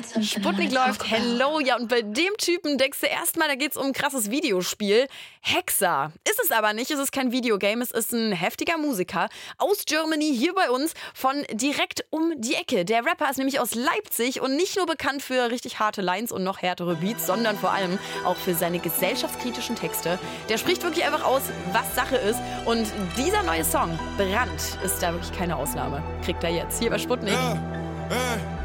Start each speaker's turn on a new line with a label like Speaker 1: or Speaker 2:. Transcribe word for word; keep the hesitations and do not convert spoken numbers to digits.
Speaker 1: Sputnik läuft, hello, ja, und bei dem Typen denkst du erstmal, da geht's um ein krasses Videospiel. Hexer. Ist es aber nicht, es ist kein Videogame, es ist ein heftiger Musiker aus Germany, hier bei uns, von direkt um die Ecke. Der Rapper ist nämlich aus Leipzig und nicht nur bekannt für richtig harte Lines und noch härtere Beats, sondern vor allem auch für seine gesellschaftskritischen Texte. Der spricht wirklich einfach aus, was Sache ist, und dieser neue Song, Brand, ist da wirklich keine Ausnahme. Kriegt er jetzt, hier bei Sputnik.
Speaker 2: Ja, äh.